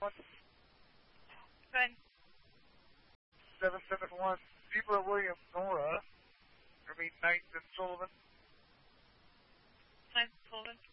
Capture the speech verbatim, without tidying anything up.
one. Good. seven seven one, Zebra William Nora. I mean, Knight and Sullivan. Knight and Sullivan.